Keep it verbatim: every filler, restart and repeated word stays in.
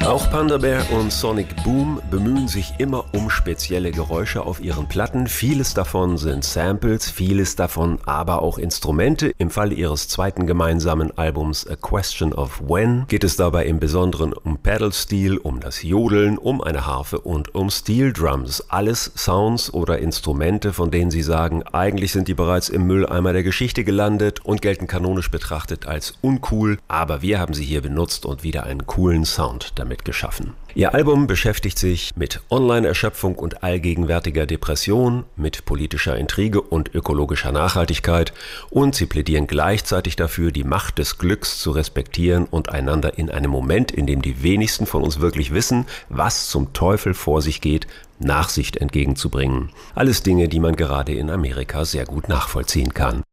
Auch Panda Bear und Sonic Boom bemühen sich immer um spezielle Geräusche auf ihren Platten. Vieles davon sind Samples, vieles davon aber auch Instrumente. Im Fall ihres zweiten gemeinsamen Albums A Question of When geht es dabei im Besonderen um Pedal-Steel, um das Jodeln, um eine Harfe und um Steel Drums. Alles Sounds oder Instrumente, von denen sie sagen, eigentlich sind die bereits im Mülleimer der Geschichte gelandet und gelten kanonisch betrachtet als uncool, aber wir haben sie hier benutzt und wieder einen coolen Sound damit geschaffen. Ihr Album beschäftigt sich mit Online-Erschöpfung und allgegenwärtiger Depression, mit politischer Intrige und ökologischer Nachhaltigkeit und sie plädieren gleichzeitig dafür, die Macht des Glücks zu respektieren und einander in einem Moment, in dem die wenigsten von uns wirklich wissen, was zum Teufel vor sich geht, Nachsicht entgegenzubringen. Alles Dinge, die man gerade in Amerika sehr gut nachvollziehen kann.